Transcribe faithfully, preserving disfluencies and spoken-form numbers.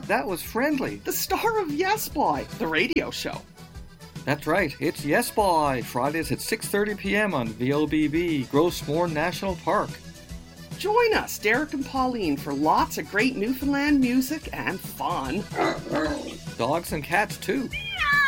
That was Friendly, the star of Yes Boy, the radio show. That's right, it's Yes Boy, Fridays at six thirty p.m. on V O B B, Grossmore National Park. Join us, Derek and Pauline, for lots of great Newfoundland music and fun. Dogs and cats, too.